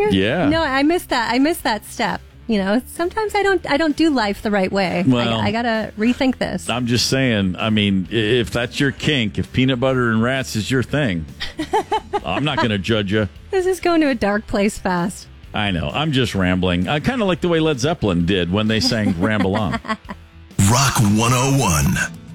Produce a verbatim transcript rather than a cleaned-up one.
you? Yeah. No, I missed that. I missed that step. You know, sometimes I don't I don't do life the right way. Well, I, I got to rethink this. I'm just saying, I mean, if that's your kink, if peanut butter and rats is your thing, I'm not going to judge you. This is going to a dark place fast. I know. I'm just rambling. I kind of like the way Led Zeppelin did when they sang Ramble On. Rock one oh one.